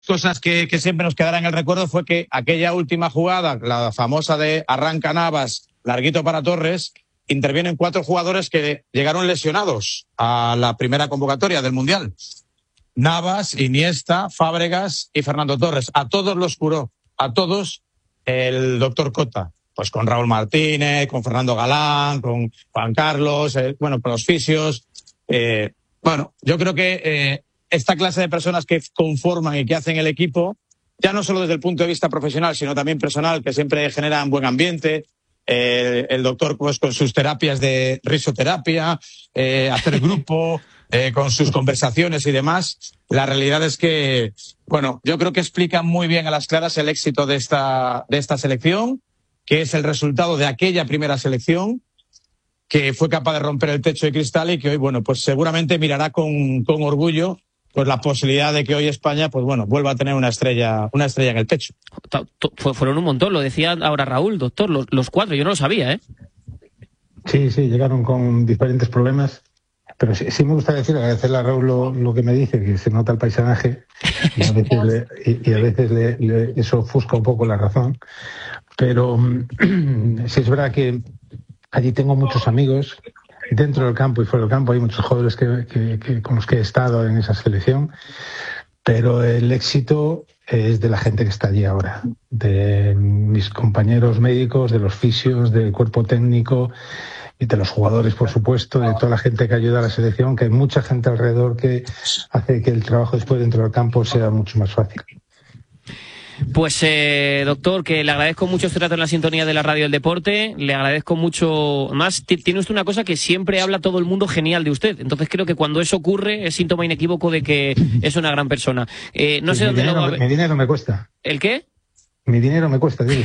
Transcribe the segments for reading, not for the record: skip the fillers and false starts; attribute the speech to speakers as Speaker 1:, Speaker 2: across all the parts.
Speaker 1: cosas que siempre nos quedarán en el recuerdo fue que aquella última jugada, la famosa de arranca Navas, larguito para Torres, intervienen 4 jugadores que llegaron lesionados a la primera convocatoria del Mundial. Navas, Iniesta, Fábregas y Fernando Torres. A todos los curó, a todos el doctor Cota. Pues con Raúl Martínez, con Fernando Galán, con Juan Carlos, con los fisios. Yo creo que esta clase de personas que conforman y que hacen el equipo, ya no solo desde el punto de vista profesional, sino también personal, que siempre generan buen ambiente. El doctor, pues, con sus terapias de risoterapia, hacer grupo, con sus conversaciones y demás. La realidad es que, yo creo que explica muy bien a las claras el éxito de esta selección, que es el resultado de aquella primera selección, que fue capaz de romper el techo de cristal y que hoy, pues seguramente mirará con orgullo pues la posibilidad de que hoy España, vuelva a tener una estrella en el pecho.
Speaker 2: Fueron un montón, lo decía ahora Raúl, doctor, los 4, yo no lo sabía, ¿eh?
Speaker 3: Sí, llegaron con diferentes problemas, pero sí me gusta agradecerle a Raúl lo que me dice, que se nota el paisanaje y a veces eso ofusca un poco la razón, pero sí es verdad que allí tengo muchos amigos. Dentro del campo y fuera del campo hay muchos jugadores que con los que he estado en esa selección, pero el éxito es de la gente que está allí ahora, de mis compañeros médicos, de los fisios, del cuerpo técnico y de los jugadores, por supuesto, de toda la gente que ayuda a la selección, que hay mucha gente alrededor que hace que el trabajo después dentro del campo sea mucho más fácil.
Speaker 2: Pues, doctor, que le agradezco mucho este rato en la sintonía de la Radio del Deporte, le agradezco mucho más. Tiene usted una cosa que siempre habla todo el mundo genial de usted, entonces creo que cuando eso ocurre es síntoma inequívoco de que es una gran persona. No sé dónde
Speaker 3: mi dinero me cuesta.
Speaker 2: ¿El qué?
Speaker 3: Mi dinero me cuesta, digo.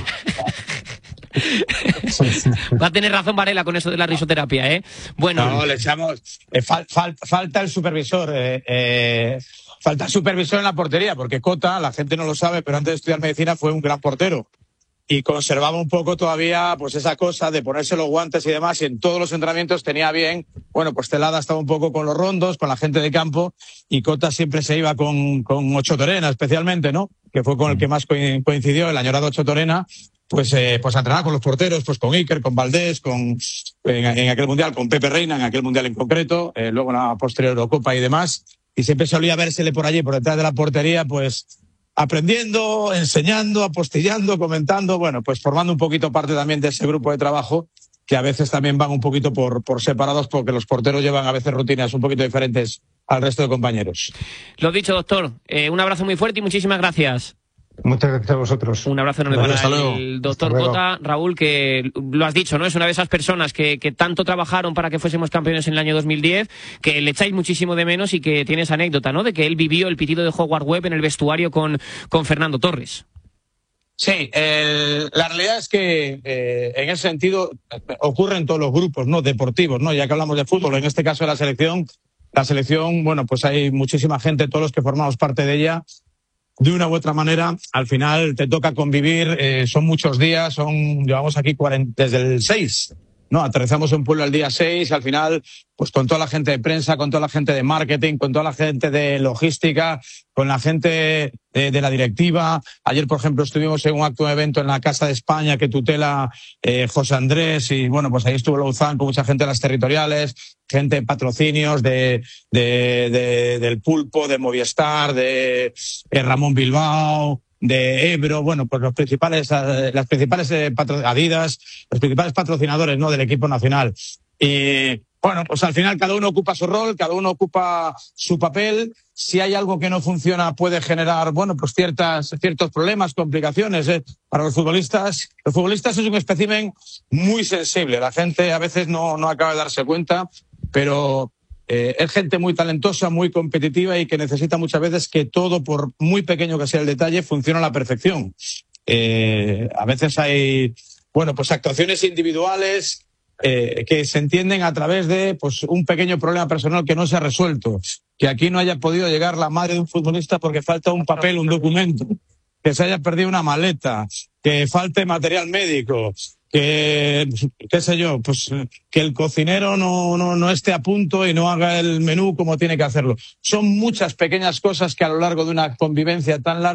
Speaker 2: Va a tener razón Varela con eso de la risoterapia, ¿eh? Bueno.
Speaker 1: No, le echamos... falta el supervisor, falta el supervisor en la portería, porque Cota, la gente no lo sabe, pero antes de estudiar medicina fue un gran portero. Y conservaba un poco todavía pues esa cosa de ponerse los guantes y demás, y en todos los entrenamientos tenía bien, pues Celada estaba un poco con los rondos, con la gente de campo, y Cota siempre se iba con Ocho Torena, especialmente, ¿no? Que fue con el que más coincidió, el añorado Ocho Torena, pues a entrenar con los porteros, pues con Iker, con Valdés, en aquel mundial, con Pepe Reina, en aquel mundial en concreto, luego en la posterior Eurocopa y demás, y siempre solía vérsele por allí, por detrás de la portería, pues aprendiendo, enseñando, apostillando, comentando, pues formando un poquito parte también de ese grupo de trabajo, que a veces también van un poquito por separados, porque los porteros llevan a veces rutinas un poquito diferentes al resto de compañeros.
Speaker 2: Lo dicho, doctor, un abrazo muy fuerte y muchísimas gracias.
Speaker 3: Muchas gracias a vosotros.
Speaker 2: Un abrazo enorme para el doctor Cota. Raúl, que lo has dicho, ¿no? Es una de esas personas que tanto trabajaron para que fuésemos campeones en el año 2010, que le echáis muchísimo de menos y que tienes anécdota, ¿no? De que él vivió el pitido de Howard Webb en el vestuario con Fernando Torres.
Speaker 1: Sí, la realidad es que en ese sentido ocurre en todos los grupos, ¿no? Deportivos, ¿no? Ya que hablamos de fútbol, en este caso de la selección, pues hay muchísima gente, todos los que formamos parte de ella. De una u otra manera, al final te toca convivir, son muchos días, llevamos aquí desde el 6, ¿no? Aterrizamos en Puebla el día 6, al final, pues con toda la gente de prensa, con toda la gente de marketing, con toda la gente de logística, con la gente de la directiva. Ayer, por ejemplo, estuvimos en un acto de evento en la Casa de España que tutela José Andrés, y pues ahí estuvo Louzán con mucha gente de las territoriales, gente de patrocinios del Pulpo, de Movistar, de Ramón Bilbao, de Ebro, pues las principales Adidas, los principales patrocinadores, ¿no? Del equipo nacional. Y pues al final cada uno ocupa su rol, cada uno ocupa su papel. Si hay algo que no funciona puede generar, pues ciertos problemas, complicaciones, para los futbolistas. Los futbolistas es un espécimen muy sensible. La gente a veces no acaba de darse cuenta, pero es gente muy talentosa, muy competitiva y que necesita muchas veces que todo, por muy pequeño que sea el detalle, funcione a la perfección. A veces hay, pues actuaciones individuales que se entienden a través de un pequeño problema personal que no se ha resuelto. Que aquí no haya podido llegar la madre de un futbolista porque falta un papel, un documento, que se haya perdido una maleta, que falte material médico, que, qué sé yo, pues que el cocinero no esté a punto y no haga el menú como tiene que hacerlo. Son muchas pequeñas cosas que a lo largo de una convivencia tan larga